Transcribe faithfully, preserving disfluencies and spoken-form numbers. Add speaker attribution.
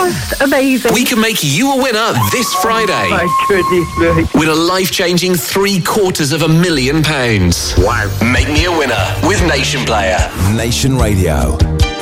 Speaker 1: That's amazing.
Speaker 2: We can make you a winner this Friday.
Speaker 1: My goodness me.
Speaker 2: With a life-changing three quarters of a million pounds.
Speaker 3: Wow.
Speaker 2: Make me a winner with Nation Player.
Speaker 4: Nation Radio.